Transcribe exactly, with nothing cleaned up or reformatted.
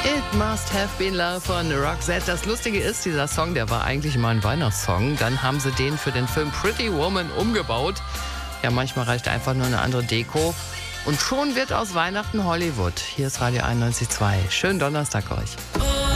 It Must Have Been Love von Roxette. Das Lustige ist, dieser Song, der war eigentlich mal ein Weihnachtssong. Dann haben sie den für den Film Pretty Woman umgebaut. Ja, manchmal reicht einfach nur eine andere Deko. Und schon wird aus Weihnachten Hollywood. Hier ist Radio einundneunzig Komma zwei. Schönen Donnerstag euch.